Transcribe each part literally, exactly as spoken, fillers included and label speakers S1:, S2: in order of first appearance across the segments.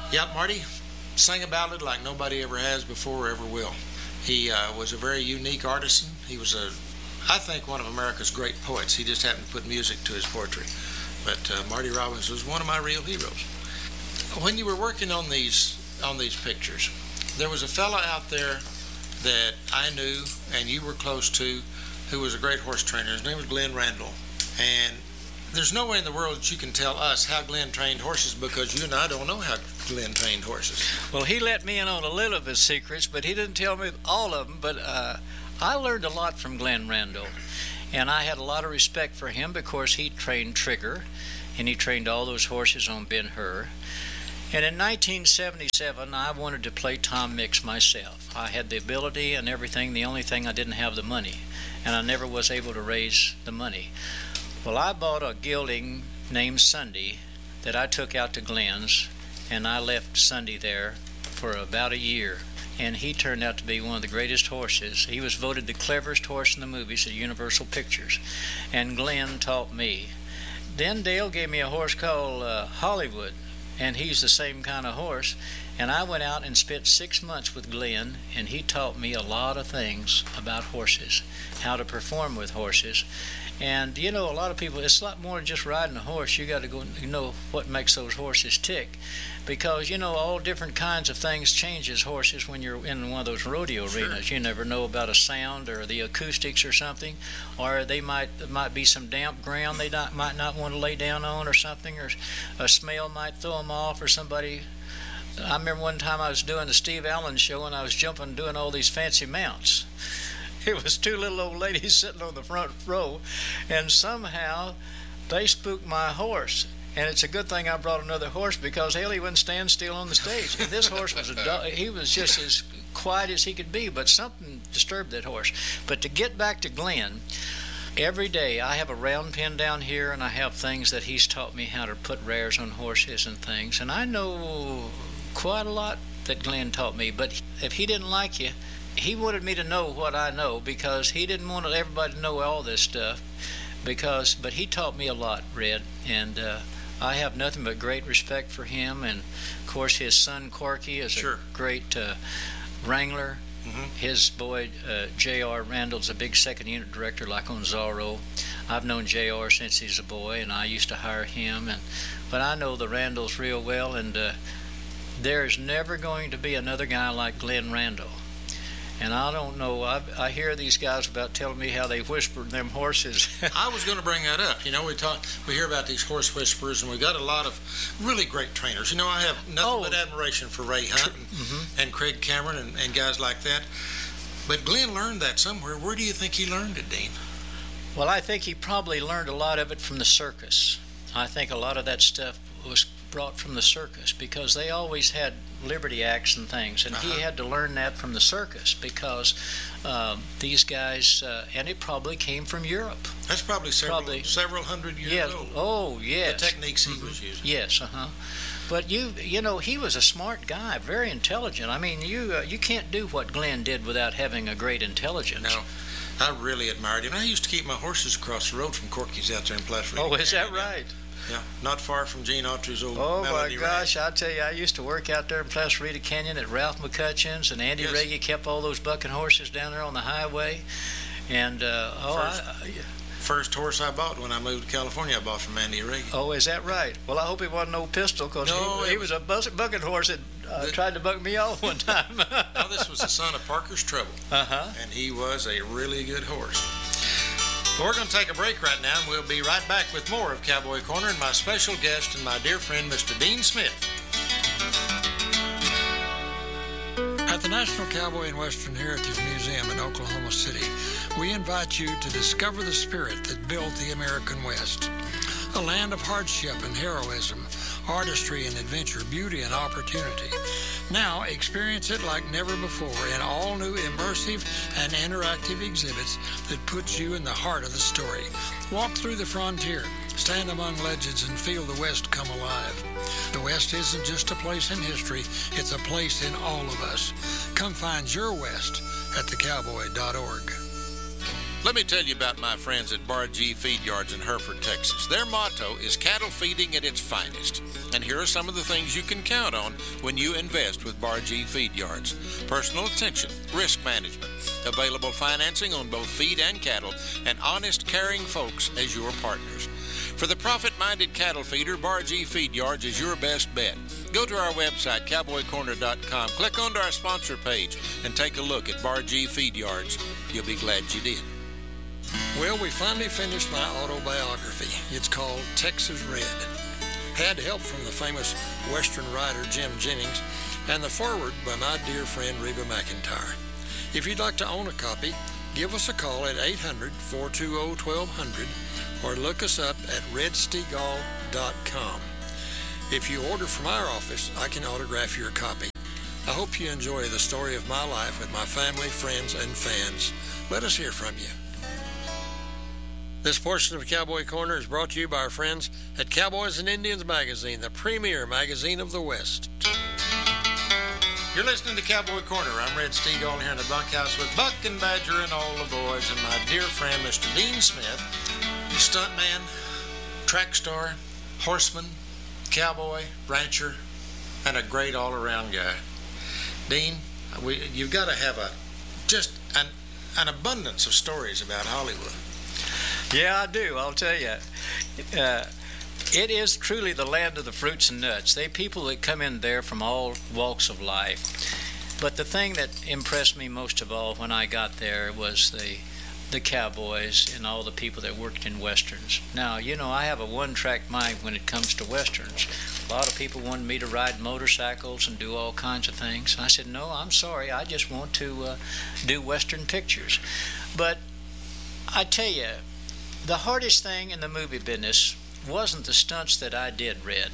S1: Yeah, Marty sang a ballad like nobody ever has before or ever will. He uh, was a very unique artisan. He was, a, I think, one of America's great poets. He just happened to put music to his poetry. But uh, Marty Robbins was one of my real heroes. When you were working on these on these pictures, there was a fella out there that I knew and you were close to who was a great horse trainer. His name was Glenn Randall. And there's no way in the world that you can tell us how Glenn trained horses because you and I don't know how Glenn trained horses.
S2: Well, he let me in on a little of his secrets, but he didn't tell me all of them. But uh, I learned a lot from Glenn Randall. And I had a lot of respect for him because he trained Trigger, and he trained all those horses on Ben-Hur. And in nineteen seventy-seven, I wanted to play Tom Mix myself. I had the ability and everything. The only thing I didn't have the money, and I never was able to raise the money. Well, I bought a gelding named Sunday that I took out to Glenn's, and I left Sunday there for about a year. And he turned out to be one of the greatest horses. He was voted the cleverest horse in the movies at Universal Pictures. And Glenn taught me. Then Dale gave me a horse called uh, Hollywood, and he's the same kind of horse. And I went out and spent six months with Glenn, and he taught me a lot of things about horses, how to perform with horses. And, you know, a lot of people, it's a lot more than just riding a horse. You got to go know what makes those horses tick. Because, you know, all different kinds of things changes horses when you're in one of those rodeo
S1: Sure.
S2: arenas. You never know about a sound or the acoustics or something. Or they might might be some damp ground they not, might not want to lay down on or something. Or a smell might throw them off or somebody. I remember one time I was doing the Steve Allen show and I was jumping doing all these fancy mounts. It was two little old ladies sitting on the front row, and somehow they spooked my horse. And it's a good thing I brought another horse because hell, he wouldn't stand still on the stage. And this horse was a dog. He was just as quiet as he could be, but something disturbed that horse. But to get back to Glenn, every day I have a round pen down here, and I have things that he's taught me how to put rares on horses and things. And I know quite a lot that Glenn taught me. But if he didn't like you, he wanted me to know what I know because he didn't want everybody to know all this stuff. Because, but he taught me a lot, Red, and uh, I have nothing but great respect for him. And of course, his son Corky is
S1: Sure.
S2: a great uh, wrangler.
S1: Mm-hmm.
S2: His boy uh, J R Randall's a big second unit director, like on Zorro. I've known J R since he's a boy, and I used to hire him. And but I know the Randalls real well, and uh, there's never going to be another guy like Glenn Randall. And I don't know, I, I hear these guys about telling me how they whispered them horses.
S1: I was going to bring that up. You know, we talk, we hear about these horse whisperers, and we got a lot of really great trainers. You know, I have nothing
S2: Oh.
S1: but admiration for Ray Hunt and,
S2: Mm-hmm.
S1: and Craig Cameron and, and guys like that. But Glenn learned that somewhere. Where do you think he learned it, Dean?
S2: Well, I think he probably learned a lot of it from the circus. I think a lot of that stuff was brought from the circus because they always had liberty acts and things, and
S1: Uh-huh.
S2: he had to learn that from the circus because um, these guys, uh, and it probably came from Europe.
S1: That's probably several,
S2: Probably.
S1: several hundred years
S2: Yes.
S1: old.
S2: Oh, yes.
S1: The techniques he was using.
S2: Yes, uh-huh. But you, you know, he was a smart guy, very intelligent. I mean, you, uh, you can't do what Glenn did without having a great intelligence.
S1: No, I really admired him. I used to keep my horses across the road from Corky's out there in Placer.
S2: Oh, is that right?
S1: Yeah, not far from Gene Autry's old
S2: Oh my
S1: Melody
S2: gosh,
S1: Ranch.
S2: I tell you, I used to work out there in Placerita Canyon at Ralph McCutcheon's, and Andy
S1: Yes.
S2: Reagy kept all those bucking horses down there on the highway. And, uh, oh,
S1: First-
S2: I, I-
S1: First horse I bought when I moved to California, I bought from Andy Reagan.
S2: oh, is that right? Well, I hope he wasn't no pistol, because
S1: No,
S2: he,
S1: it
S2: he was a bus- bucking horse that uh,
S1: The-
S2: tried to buck me off one time.
S1: Now, this was the son of Parker's Trouble,
S2: Uh-huh.
S1: and he was a really good horse. Well, we're going to take a break right now, and we'll be right back with more of Cowboy Corner and my special guest and my dear friend, Mister Dean Smith. At the National Cowboy and Western Heritage Museum in Oklahoma City, we invite you to discover the spirit that built the American West. A land of hardship and heroism, artistry and adventure, beauty and opportunity. Now experience it like never before in all new immersive and interactive exhibits that put you in the heart of the story. Walk through the frontier, stand among legends, and feel the West come alive. The West isn't just a place in history, it's a place in all of us. Come find your West at the cowboy dot org.
S3: Let me tell you about my friends at Bar G Feed Yards in Hereford, Texas. Their motto is cattle feeding at its finest. And here are some of the things you can count on when you invest with Bar G Feed Yards. Personal attention, risk management, available financing on both feed and cattle, and honest, caring folks as your partners. For the profit-minded cattle feeder, Bar G Feed Yards is your best bet. Go to our website, cowboy corner dot com, click onto our sponsor page, and take a look at Bar G Feed Yards. You'll be glad you did.
S4: Well, we finally finished my autobiography. It's called Texas Red. Had help from the famous Western writer Jim Jennings, and the foreword by my dear friend Reba McEntire. If you'd like to own a copy, give us a call at eight hundred, four two zero, one two zero zero or look us up at red stegall dot com. If you order from our office, I can autograph your copy. I hope you enjoy the story of my life with my family, friends, and fans. Let us hear from you. This portion of Cowboy Corner is brought to you by our friends at Cowboys and Indians Magazine, the premier magazine of the West.
S1: You're listening to Cowboy Corner. I'm Red Stegall here in the bunkhouse with Buck and Badger and all the boys and my dear friend, Mister Dean Smith, stuntman, track star, horseman, cowboy, rancher, and a great all-around guy. Dean, we, you've got to have a just an, an abundance of stories about Hollywood.
S2: Yeah, I do. I'll tell you. Uh, it is truly the land of the fruits and nuts. They people that come in there from all walks of life. But the thing that impressed me most of all when I got there was the the cowboys and all the people that worked in westerns. Now, you know, I have a one-track mind when it comes to westerns. A lot of people wanted me to ride motorcycles and do all kinds of things. I said, no, I'm sorry, I just want to uh, do western pictures. But I tell you, the hardest thing in the movie business wasn't the stunts that I did, Red.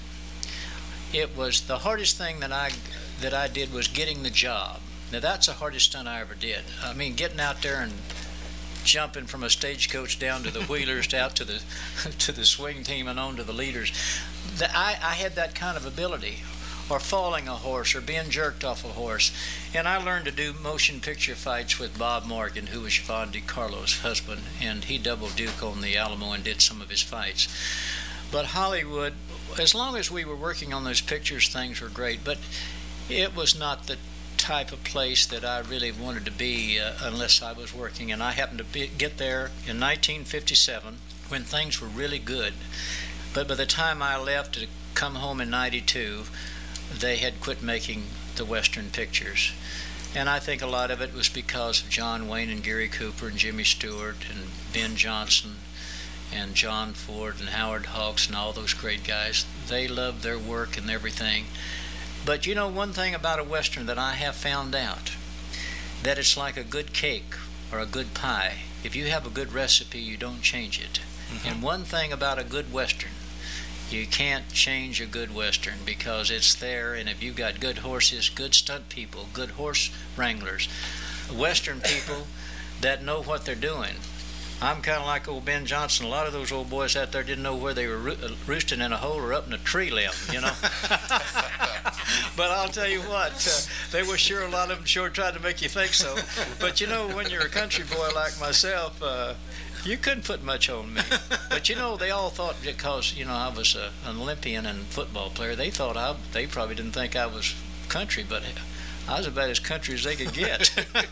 S2: It was the hardest thing that I that I did was getting the job. Now, that's the hardest stunt I ever did. I mean, getting out there and jumping from a stagecoach down to the wheelers, out to the to the swing team and on to the leaders. The, I, I had that kind of ability. Or falling a horse, or being jerked off a horse. And I learned to do motion picture fights with Bob Morgan, who was Yvonne DiCarlo's husband, and he doubled Duke on the Alamo and did some of his fights. But Hollywood, as long as we were working on those pictures, things were great, but it was not the type of place that I really wanted to be uh, unless I was working. And I happened to be, get there in nineteen fifty-seven when things were really good. But by the time I left to come home in ninety-two, they had quit making the Western pictures. And I think a lot of it was because of John Wayne and Gary Cooper and Jimmy Stewart and Ben Johnson and John Ford and Howard Hawks and all those great guys. They loved their work and everything. But you know one thing about a Western that I have found out, that it's like a good cake or a good pie. If you have a good recipe, you don't change it. Mm-hmm. And one thing about a good Western, you can't change a good Western because it's there, and if you've got good horses, good stunt people, good horse wranglers, Western people that know what they're doing. I'm kind of like old Ben Johnson. A lot of those old boys out there didn't know where they were roo- roosting in a hole or up in a tree limb, you know. But I'll tell you what, uh, they were sure, a lot of them sure tried to make you think so. But you know, when you're a country boy like myself, uh, you couldn't put much on me. But you know, they all thought because, you know, I was a, an Olympian and football player, they thought I, they probably didn't think I was country, but I was about as country as they could get.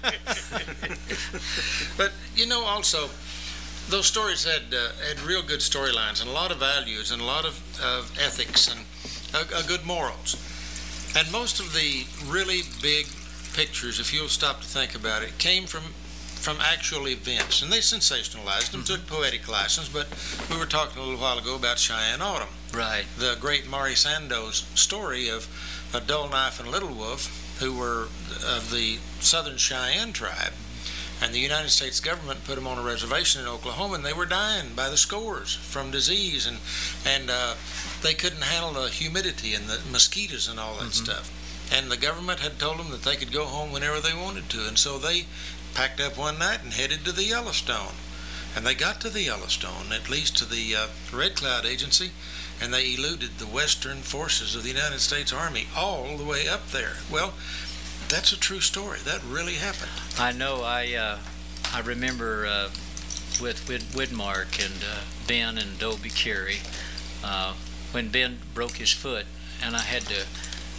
S1: But, you know, also, those stories had uh, had real good storylines and a lot of values and a lot of, of ethics and uh, uh, good morals. And most of the really big pictures, if you'll stop to think about it, came from from actual events, and they sensationalized them, mm-hmm. took poetic license. But we were talking a little while ago about Cheyenne Autumn,
S2: right?
S1: The great Maury Sandoz story of a Dull Knife and Little Wolf, who were of the Southern Cheyenne tribe, and the United States government put them on a reservation in Oklahoma, and they were dying by the scores from disease, and and uh, they couldn't handle the humidity and the mosquitoes and all that mm-hmm. stuff. And the government had told them that they could go home whenever they wanted to, and so they packed up one night and headed to the Yellowstone. And they got to the Yellowstone, at least to the uh, Red Cloud Agency, and they eluded the Western forces of the United States Army all the way up there. Well, that's a true story. That really happened.
S2: I know. I uh, I remember uh, with Whit- Widmark and uh, Ben and Dobie Carey. Uh, when Ben broke his foot, and I had to,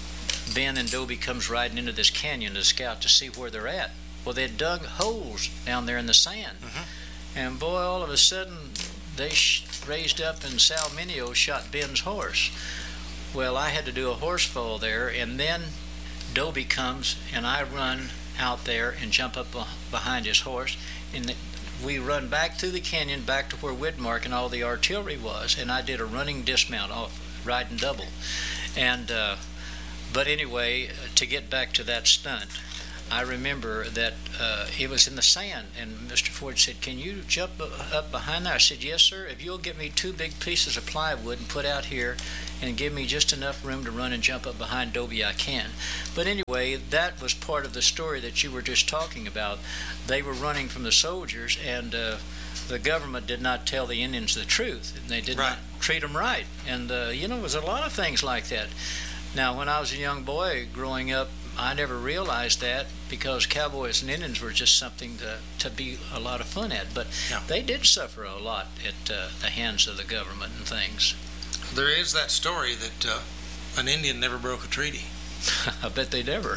S2: Ben and Dobie comes riding into this canyon to scout to see where they're at. Well, they'd dug holes down there in the sand.
S1: Mhm.
S2: And boy, all of a sudden, they sh- raised up and Sal Mineo shot Ben's horse. Well, I had to do a horse fall there, and then Dobie comes, and I run out there and jump up beh- behind his horse, and the, we run back through the canyon back to where Widmark and all the artillery was, and I did a running dismount off, riding double. And uh, but anyway, to get back to that stunt, I remember that uh, it was in the sand, and Mister Ford said, "Can you jump up behind there?" I said, "Yes, sir. If you'll get me two big pieces of plywood and put out here and give me just enough room to run and jump up behind Dobie, I can." But anyway, that was part of the story that you were just talking about. They were running from the soldiers, and uh, the government did not tell the Indians the truth, and they did
S1: Right.
S2: not treat them right. And, uh, you know, it was a lot of things like that. Now, when I was a young boy growing up, I never realized that, because cowboys and Indians were just something to, to be a lot of fun at. But
S1: Yeah.
S2: they did suffer a lot at uh, the hands of the government and things.
S1: There is that story that uh, an Indian never broke a treaty,
S2: I bet they never.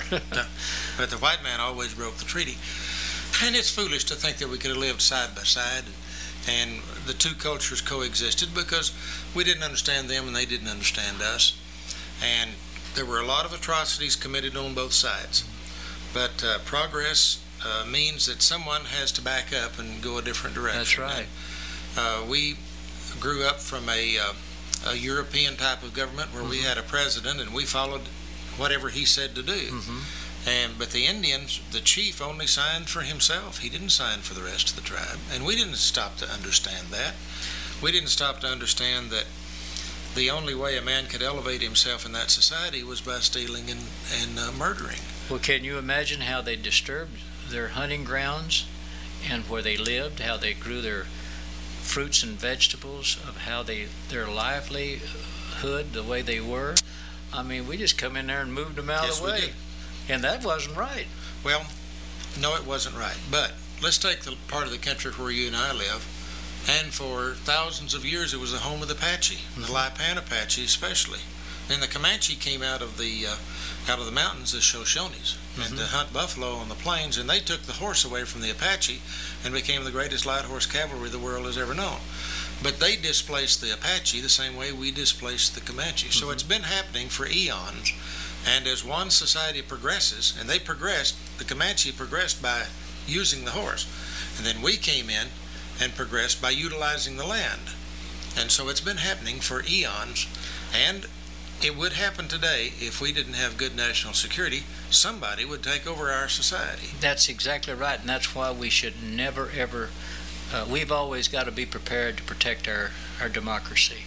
S1: but the white man always broke the treaty. And it's foolish to think that we could have lived side by side and the two cultures coexisted, because we didn't understand them and they didn't understand us. And there were a lot of atrocities committed on both sides. But uh, progress uh, means that someone has to back up and go a different direction.
S2: That's right.
S1: Uh, we grew up from a, uh, a European type of government where we had a president and we followed whatever he said to do.
S2: Mhm.
S1: And but the Indians, the chief only signed for himself. He didn't sign for the rest of the tribe. And we didn't stop to understand that. We didn't stop to understand that the only way a man could elevate himself in that society was by stealing and, and uh, murdering.
S2: Well, can you imagine how they disturbed their hunting grounds and where they lived, how they grew their fruits and vegetables, of how they their livelihood, the way they were? I mean, we just come in there and moved them out
S1: Yes,
S2: of the
S1: we
S2: way.
S1: did.
S2: And that wasn't right.
S1: Well, no, it wasn't right. But let's take the part of the country where you and I live. And for thousands of years, it was the home of the Apache, the Lipan Apache especially. Then the Comanche came out of the uh, out of the mountains as Shoshones and to hunt buffalo on the plains, and they took the horse away from the Apache and became the greatest light horse cavalry the world has ever known. But they displaced the Apache the same way we displaced the Comanche. So it's been happening for eons. And as one society progresses, and they progressed, the Comanche progressed by using the horse. And then we came in and progressed by utilizing the land. And so it's been happening for eons. And it would happen today if we didn't have good national security. Somebody would take over our society.
S2: That's exactly right, and that's why we should never, ever, uh, we've always got to be prepared to protect our, our democracy.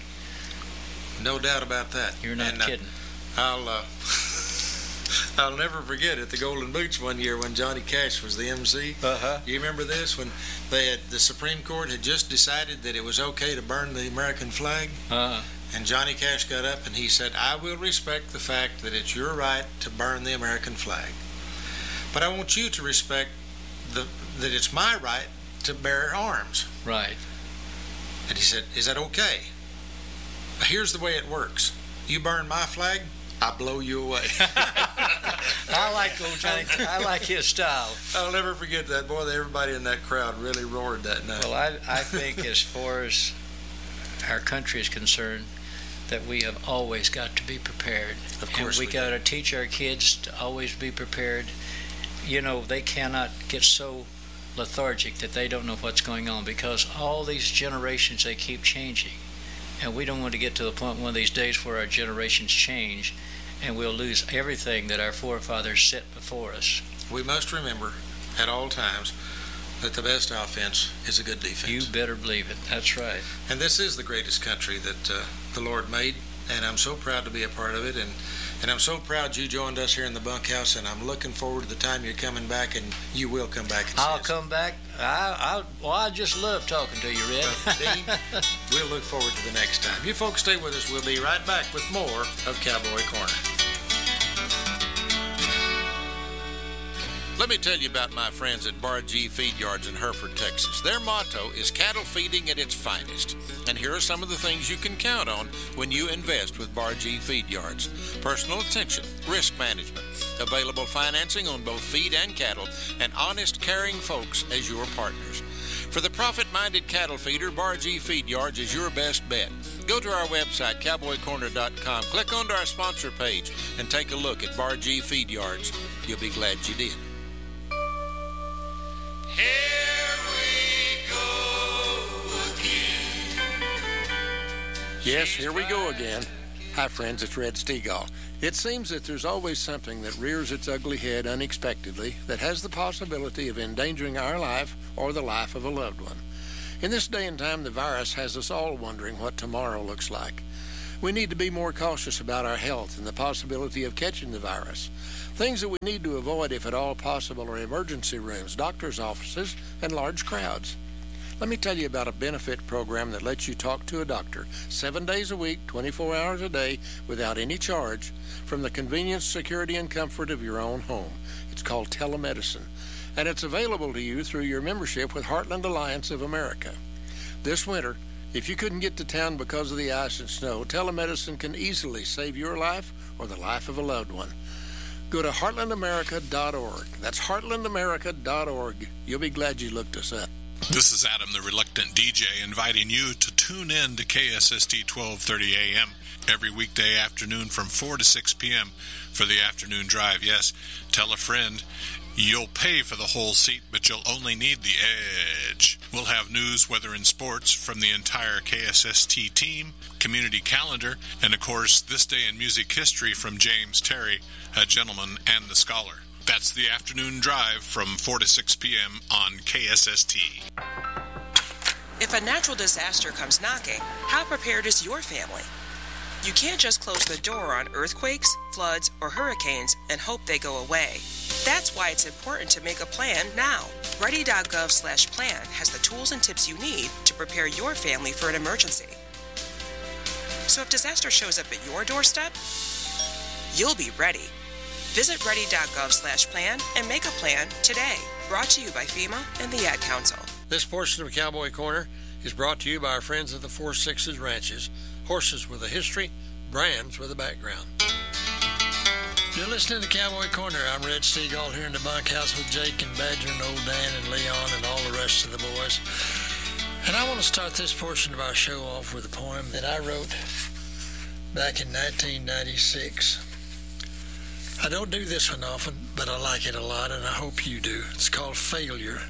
S1: No doubt about that.
S2: You're not
S1: and, uh,
S2: kidding.
S1: I'll uh, I'll never forget at the Golden Boots one year when Johnny Cash was the M C.
S2: Uh-huh.
S1: You remember this, when they had the Supreme Court had just decided that it was okay to burn the American flag,
S2: Uh,
S1: and Johnny Cash got up and he said, "I will respect the fact that it's your right to burn the American flag, but I want you to respect the that it's my right to bear arms."
S2: right.
S1: And he said, "Is that okay? Here's the way it works. You burn my flag, I blow you away."
S2: I like old Johnny. I like his style.
S1: I'll never forget that. Boy, everybody in that crowd really roared that night.
S2: Well, I, I think as far as our country is concerned, that we have always got to be prepared.
S1: Of course
S2: and we,
S1: we
S2: got to teach our kids to always be prepared. You know, they cannot get so lethargic that they don't know what's going on, because all these generations, they keep changing. And we don't want to get to the point one of these days where our generations change and we'll lose everything that our forefathers set before us.
S1: We must remember at all times that the best offense is a good defense.
S2: You better believe it. That's right.
S1: And this is the greatest country that uh, the Lord made, and I'm so proud to be a part of it. And, and I'm so proud you joined us here in the bunkhouse, and I'm looking forward to the time you're coming back, and you will come back and see
S2: I'll
S1: us.
S2: come back. I, I, well, I just love talking to you, Red.
S1: But, Dean, we'll look forward to the next time. You folks stay with us. We'll be right back with more of Cowboy Corner.
S3: Let me tell you about my friends at Bar G Feed Yards in Hereford, Texas. Their motto is cattle feeding at its finest. And here are some of the things you can count on when you invest with Bar G Feed Yards. Personal attention, risk management, available financing on both feed and cattle, and honest, caring folks as your partners. For the profit-minded cattle feeder, Bar G Feed Yards is your best bet. Go to our website, cowboy corner dot com, click onto our sponsor page, and take a look at Bar G Feed Yards. You'll be glad you did.
S5: Here we go again.
S4: Yes, here we go again. Hi, friends, it's Red Stegall. It seems that there's always something that rears its ugly head unexpectedly that has the possibility of endangering our life or the life of a loved one. In this day and time, the virus has us all wondering what tomorrow looks like. We need to be more cautious about our health and the possibility of catching the virus. Things that we need to avoid, if at all possible, are emergency rooms, doctors' offices, and large crowds. Let me tell you about a benefit program that lets you talk to a doctor seven days a week, twenty-four hours a day, without any charge, from the convenience, security, and comfort of your own home. It's called telemedicine, and it's available to you through your membership with Heartland Alliance of America. This winter, if you couldn't get to town because of the ice and snow, telemedicine can easily save your life or the life of a loved one. Go to heartland america dot org. That's heartland america dot org. You'll be glad you looked us up.
S6: This is Adam, the Reluctant D J, inviting you to tune in to K S S T twelve thirty A M every weekday afternoon from four to six p.m. for the afternoon drive. Yes, tell a friend. You'll pay for the whole seat, but you'll only need the edge. We'll have news, weather, and sports from the entire K S S T team, community calendar, and of course, This Day in Music History from James Terry, a gentleman and the scholar. That's the afternoon drive from four to six p.m. on K S S T.
S7: If a natural disaster comes knocking, how prepared is your family? You can't just close the door on earthquakes, floods, or hurricanes and hope they go away. That's why it's important to make a plan now. ready dot gov slash plan has the tools and tips you need to prepare your family for an emergency. So if disaster shows up at your doorstep, you'll be ready. Visit ready dot gov slash plan and make a plan today. Brought to you by FEMA and the Ad Council.
S4: This portion of Cowboy Corner is brought to you by our friends at the Four Sixes Ranches. Horses with a history, brands with a background. You're listening to Cowboy Corner. I'm Red Stegall here in the bunkhouse with Jake and Badger and old Dan and Leon and all the rest of the boys. And I want to start this portion of our show off with a poem that I wrote back in nineteen ninety-six. I don't do this one often, but I like it a lot, and I hope you do. It's called Failure.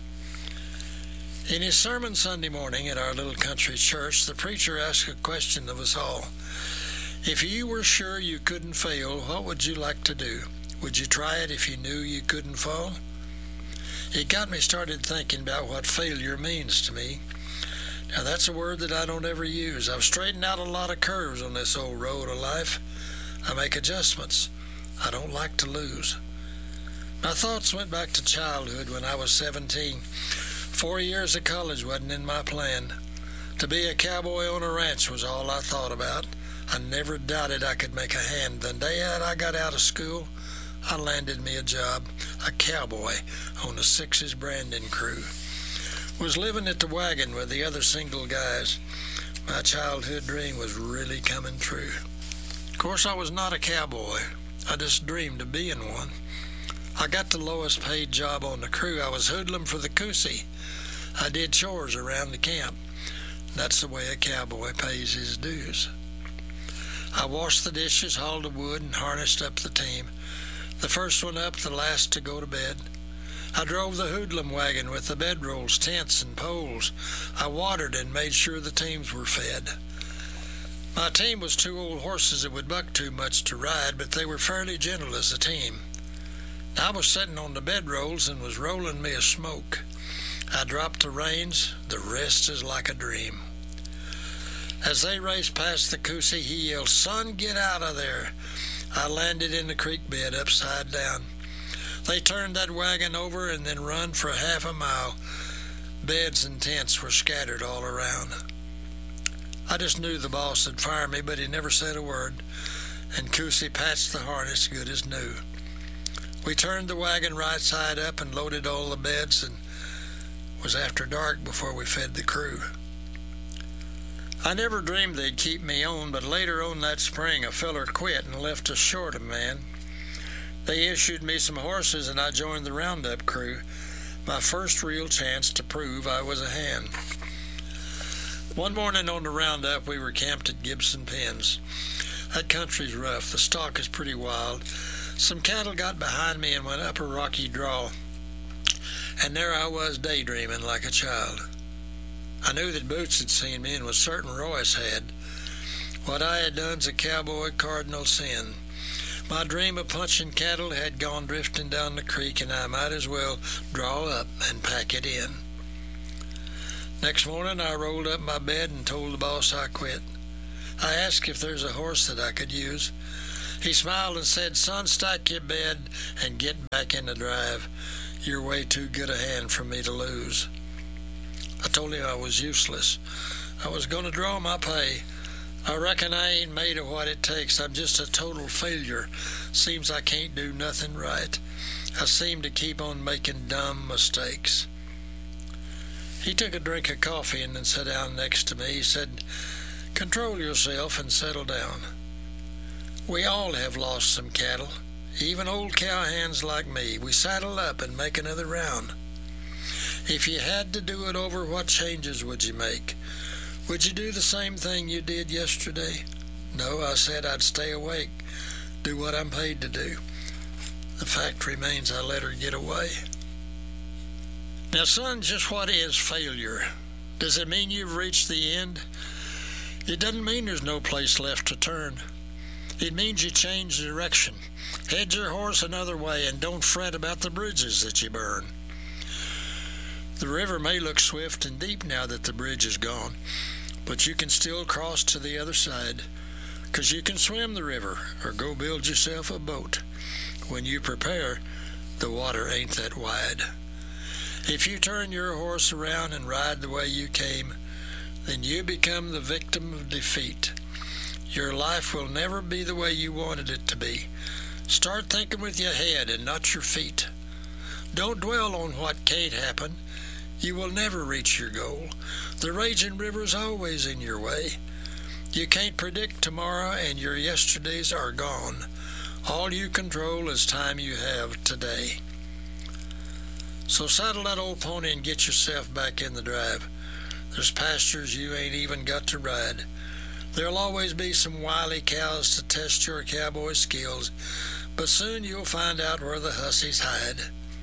S4: In his sermon Sunday morning at our little country church, the preacher asked a question of us all. If you were sure you couldn't fail, what would you like to do? Would you try it if you knew you couldn't fall? It got me started thinking about what failure means to me. Now, that's a word that I don't ever use. I've straightened out a lot of curves on this old road of life. I make adjustments. I don't like to lose. My thoughts went back to childhood when I was seventeen. Four years of college wasn't in my plan. To be a cowboy on a ranch was all I thought about. I never doubted I could make a hand. The day I got out of school, I landed me a job, a cowboy on the Sixes Brandon crew. Was living at the wagon with the other single guys. My childhood dream was really coming true. Of course, I was not a cowboy. I just dreamed of being one. I got the lowest paid job on the crew. I was hoodlum for the Coosie. I did chores around the camp. That's the way a cowboy pays his dues. I washed the dishes, hauled the wood, and harnessed up the team. The first one up, the last to go to bed. I drove the hoodlum wagon with the bedrolls, tents, and poles. I watered and made sure the teams were fed. My team was two old horses that would buck too much to ride, but they were fairly gentle as a team. I was sitting on the bedrolls and was rolling me a smoke. I dropped the reins. The rest is like a dream. As they raced past the Coosie, he yelled, "Son, get out of there." I landed in the creek bed upside down. They turned that wagon over and then run for half a mile. Beds and tents were scattered all around. I just knew the boss would fire me, but he never said a word, and Coosie patched the harness good as new. We turned the wagon right side up and loaded all the beds, and it was after dark before we fed the crew. I never dreamed they'd keep me on, but later on that spring a feller quit and left us short a man. They issued me some horses and I joined the roundup crew, my first real chance to prove I was a hand. One morning on the roundup we were camped at Gibson Pens. That country's rough, the stock is pretty wild. Some cattle got behind me and went up a rocky draw, and there I was daydreaming like a child. I knew that Boots had seen me and was certain Royce had. What I had done's a cowboy cardinal sin. My dream of punching cattle had gone drifting down the creek, and I might as well draw up and pack it in. Next morning I rolled up my bed and told the boss I quit. I asked if there's a horse that I could use. He smiled and said, "Son, stack your bed and get back in the drive. You're way too good a hand for me to lose." I told him I was useless. I was going to draw my pay. I reckon I ain't made of what it takes. I'm just a total failure. Seems I can't do nothing right. I seem to keep on making dumb mistakes. He took a drink of coffee and then sat down next to me. He said, "Control yourself and settle down. We all have lost some cattle, even old cowhands like me. We saddle up and make another round. If you had to do it over, what changes would you make? Would you do the same thing you did yesterday?" "No," I said, "I'd stay awake, do what I'm paid to do." The fact remains I let her get away. Now, son, just what is failure? Does it mean you've reached the end? It doesn't mean there's no place left to turn. It means you change direction. Head your horse another way and don't fret about the bridges that you burn. The river may look swift and deep now that the bridge is gone, but you can still cross to the other side, 'cause you can swim the river or go build yourself a boat. When you prepare, the water ain't that wide. If you turn your horse around and ride the way you came, then you become the victim of defeat. Your life will never be the way you wanted it to be. Start thinking with your head and not your feet. Don't dwell on what can't happen. You will never reach your goal. The raging river's always in your way. You can't predict tomorrow, and your yesterdays are gone. All you control is time you have today. So saddle that old pony and get yourself back in the drive. There's pastures you ain't even got to ride. There'll always be some wily cows to test your cowboy skills, but soon you'll find out where the hussies hide.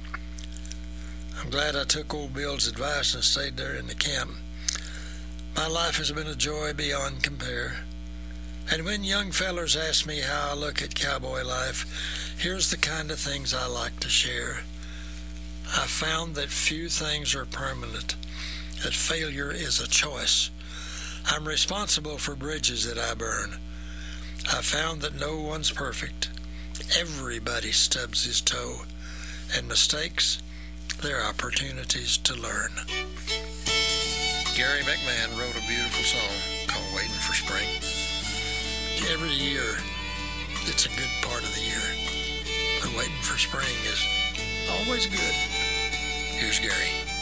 S4: I'm glad I took old Bill's advice and stayed there in the camp. My life has been a joy beyond compare. And when young fellers ask me how I look at cowboy life, here's the kind of things I like to share. I found that few things are permanent, that failure is a choice. I'm responsible for bridges that I burn. I found that no one's perfect. Everybody stubs his toe. And mistakes, they're opportunities to learn. Gary McMahon wrote a beautiful song called Waiting for Spring. Every year, it's a good part of the year. But waiting for spring is always good. Here's Gary.